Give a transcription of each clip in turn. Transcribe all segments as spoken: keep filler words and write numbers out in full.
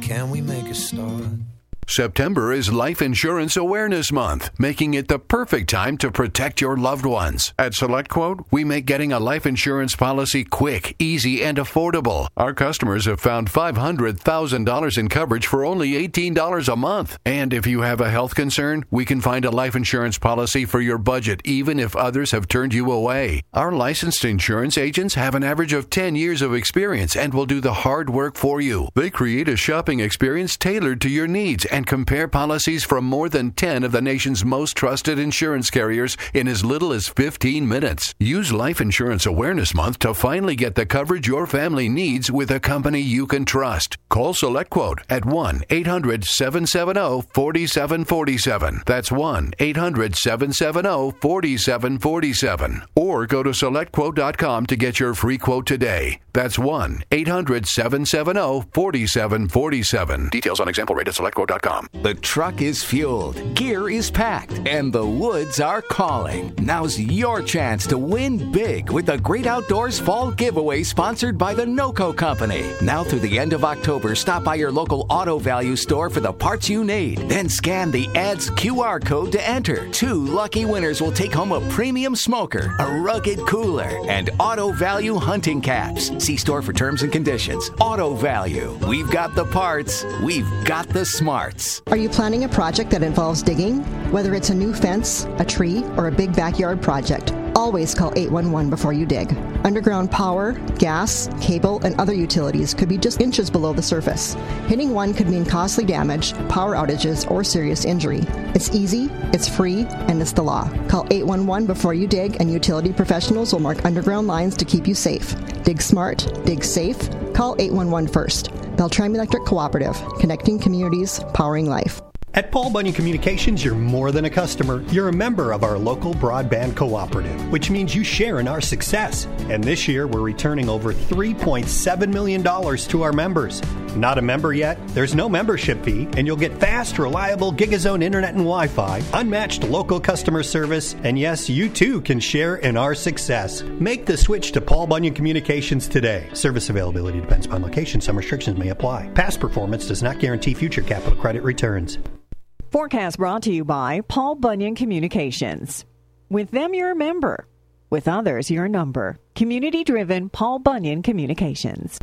can we make a start? September is Life Insurance Awareness Month, making it the perfect time to protect your loved ones. At SelectQuote, we make getting a life insurance policy quick, easy, and affordable. Our customers have found five hundred thousand dollars in coverage for only eighteen dollars a month. And if you have a health concern, we can find a life insurance policy for your budget, even if others have turned you away. Our licensed insurance agents have an average of ten years of experience and will do the hard work for you. They create a shopping experience tailored to your needs and compare policies from more than ten of the nation's most trusted insurance carriers in as little as fifteen minutes. Use Life Insurance Awareness Month to finally get the coverage your family needs with a company you can trust. Call SelectQuote at one eight hundred seven seven zero four seven four seven. That's one eight hundred seven seven zero four seven four seven. Or go to select quote dot com to get your free quote today. That's one eight hundred seven seven zero four seven four seven. Details on example rate at select quote dot com. The truck is fueled, gear is packed, and the woods are calling. Now's your chance to win big with the Great Outdoors Fall Giveaway sponsored by the NOCO Company. Now through the end of October, stop by your local Auto Value store for the parts you need. Then scan the ad's Q R code to enter. Two lucky winners will take home a premium smoker, a rugged cooler, and Auto Value hunting caps. See store for terms and conditions. Auto Value. We've got the parts. We've got the smarts. Are you planning a project that involves digging? Whether it's a new fence, a tree, or a big backyard project, always call eight one one before you dig. Underground power, gas, cable, and other utilities could be just inches below the surface. Hitting one could mean costly damage, power outages, or serious injury. It's easy, it's free, and it's the law. Call eight one one before you dig, and utility professionals will mark underground lines to keep you safe. Dig smart, dig safe. Call eight one one first. Beltram Electric Cooperative, connecting communities, powering life. At Paul Bunyan Communications, you're more than a customer. You're a member of our local broadband cooperative, which means you share in our success. And this year, we're returning over three point seven million dollars to our members. Not a member yet? There's no membership fee, and you'll get fast, reliable Gigazone internet and Wi-Fi, unmatched local customer service, and yes, you too can share in our success. Make the switch to Paul Bunyan Communications today. Service availability depends upon location. Some restrictions may apply. Past performance does not guarantee future capital credit returns. Forecast brought to you by Paul Bunyan Communications. With them, you're a member. With others, you're a number. Community-driven Paul Bunyan Communications.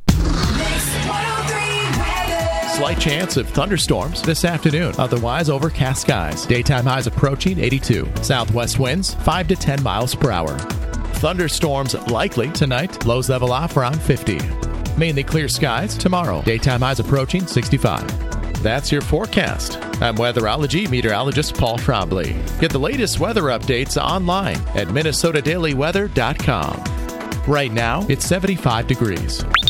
Slight chance of thunderstorms this afternoon. Otherwise, overcast skies. Daytime highs approaching eighty-two. Southwest winds five to ten miles per hour. Thunderstorms likely tonight. Lows level off around fifty. Mainly clear skies tomorrow. Daytime highs approaching sixty-five. That's your forecast. I'm weatherology meteorologist Paul Trombley. Get the latest weather updates online at minnesota daily weather dot com. Right now, it's seventy-five degrees.